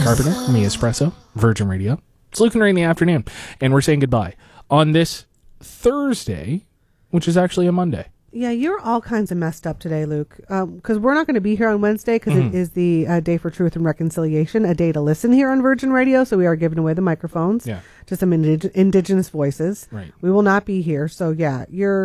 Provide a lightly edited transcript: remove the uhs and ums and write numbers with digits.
Carpenter, Me Espresso, Virgin Radio. It's Luke and Ray in the afternoon, and we're saying goodbye on this Thursday, which is actually a Monday. Yeah, you're all kinds of messed up today, Luke, because we're not going to be here on Wednesday because it is the Day for Truth and Reconciliation, a day to listen here on Virgin Radio, so we are giving away the microphones to some indigenous voices. Right. We will not be here, so yeah, you're